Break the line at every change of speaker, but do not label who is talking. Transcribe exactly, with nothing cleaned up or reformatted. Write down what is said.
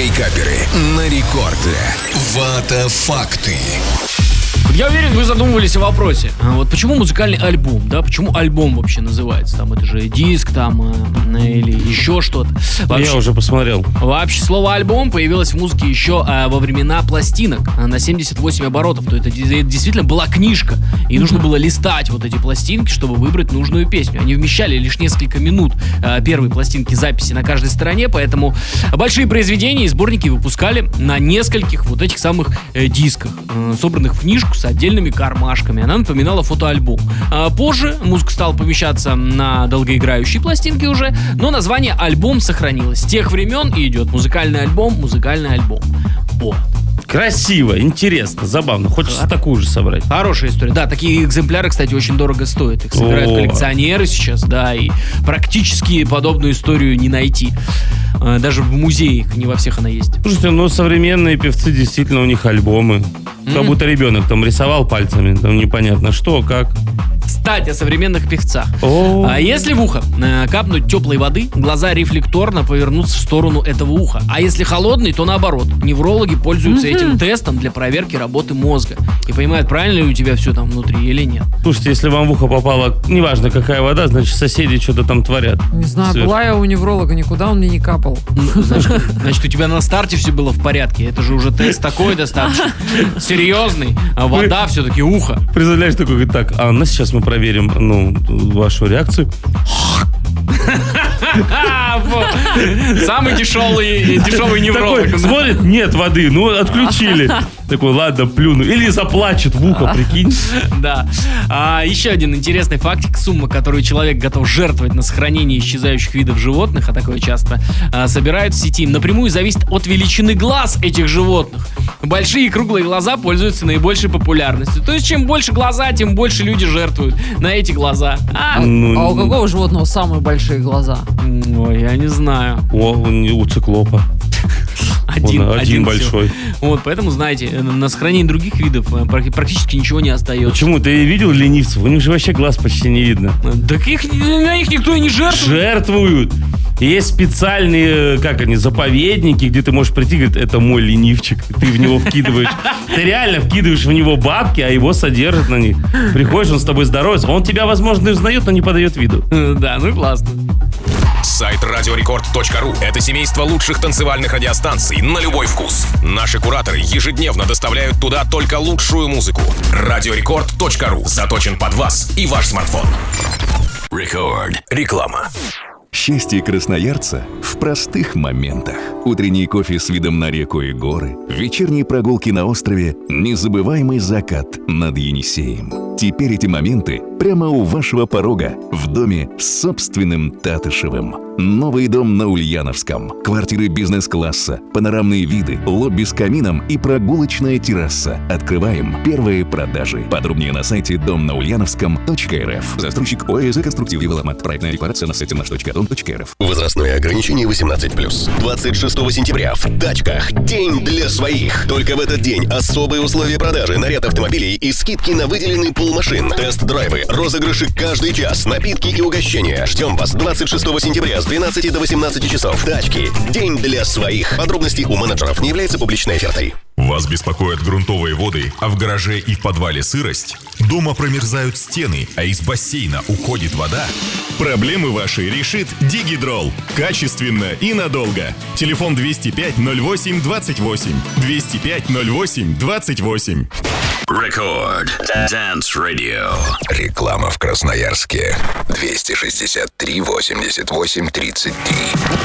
Вейкаперы на рекорде. Вата факты.
Я уверен, вы задумывались о вопросе. Вот почему музыкальный альбом, да? Почему альбом вообще называется? Там это же диск, там э, или еще что-то. Вообще,
Я уже посмотрел.
Вообще слово альбом появилось в музыке еще э, во времена пластинок э, на семьдесят восемь оборотов. То это, это действительно была книжка. И нужно было листать вот эти пластинки, чтобы выбрать нужную песню. Они вмещали лишь несколько минут э, первой пластинки записи на каждой стороне, поэтому большие произведения и сборники выпускали на нескольких вот этих самых э, дисках, э, собранных в книжку с отдельными кармашками. Она напоминала фотоальбом. А позже музыка стала помещаться на долгоиграющей пластинке уже, но название альбом сохранилось. С тех времен и идет музыкальный альбом, музыкальный альбом. О.
Красиво, интересно, забавно. Хочется такую же собрать.
Хорошая история. Да, такие экземпляры, кстати, очень дорого стоят. Их собирают
О.
коллекционеры сейчас, да, и практически подобную историю не найти. Даже в музеях не во всех она есть.
Слушайте, ну современные певцы, действительно, у них альбомы. Mm-hmm. Как будто ребенок там рисовал пальцами, там непонятно что, как.
Кстати, о современных певцах.
Oh.
А если в ухо э, капнуть теплой воды, глаза рефлекторно повернутся в сторону этого уха. А если холодный, то наоборот. Неврологи пользуются mm-hmm. этим тестом для проверки работы мозга и понимают, правильно ли у тебя все там внутри или нет.
Слушайте, если вам в ухо попала, неважно какая вода, значит соседи что-то там творят.
Не знаю,
Сверх.
была я у невролога, никуда он мне не капал.
Ну, значит, значит, у тебя на старте все было в порядке. Это же уже тест такой достаточно серьезный. А вода все-таки ухо.
Представляешь, такой, говорит, так, а на сейчас мы проверим, ну, вашу реакцию.
Самый дешевый, дешевый невролог.
Такой смотрит, нет воды, ну отключили. Такой, ладно, плюну. Или заплачет в ухо, прикинь.
Да. А, еще один интересный фактик. Сумма, которую человек готов жертвовать на сохранение исчезающих видов животных, а такое часто а, собирают в сети, напрямую зависит от величины глаз этих животных. Большие и круглые глаза пользуются наибольшей популярностью. То есть, чем больше глаза, тем больше люди жертвуют на эти глаза. А,
Ну,
А у какого животного самые большие глаза?
ой, я не знаю.
О, у циклопа.
Один,
Он один большой.
всё. Вот, поэтому, знаете, на сохранение других видов практически ничего не остается.
Почему? Ты видел ленивцев? У них же вообще глаз почти не видно.
Так их, на них никто и не жертвует.
Жертвуют. Есть специальные, как они, заповедники, где ты можешь прийти и говорить, это мой ленивчик. Ты в него вкидываешь. Ты реально вкидываешь в него бабки, а его содержат на них. Приходишь, он с тобой здоровается. Он тебя, возможно, и узнает, но не подает виду.
Да, ну классно.
Сайт радиорекорд точка ру – это семейство лучших танцевальных радиостанций на любой вкус. Наши кураторы ежедневно доставляют туда только лучшую музыку. радиорекорд точка ру заточен под вас и ваш смартфон. Рекорд. Реклама.
Счастье красноярца в простых моментах. Утренний кофе с видом на реку и горы, вечерние прогулки на острове, незабываемый закат над Енисеем. Теперь эти моменты прямо у вашего порога, в доме с собственным Татышевым. Новый дом на Ульяновском. Квартиры бизнес-класса, панорамные виды, лобби с камином и прогулочная терраса. Открываем первые продажи. Подробнее на сайте дом на ульяновском точка эр эф. Застройщик ОСЗ Конструктив Девелопмент. Проектная декларация на сайте наш точка дом точка эр эф.
Возрастное ограничение восемнадцать плюс. двадцать шестого сентября в тачках. День для своих. Только в этот день особые условия продажи на ряд автомобилей и скидки на выделенный пул машин. Тест-драйвы, розыгрыши каждый час, напитки и угощения. Ждем вас двадцать шестого сентября с двенадцати до восемнадцати часов. Тачки. День для своих. Подробности у менеджеров. Не является публичной офертой.
Вас беспокоят грунтовые воды, а в гараже и в подвале сырость? Дома промерзают стены, а из бассейна уходит вода? Проблемы ваши решит Дигидрол. Качественно и надолго. Телефон двести пять ноль восемь двадцать восемь. двести пять ноль восемь двадцать восемь.
Рекорд. Dance Radio. Реклама в Красноярске. двести шестьдесят три восемьдесят восемь тридцать три.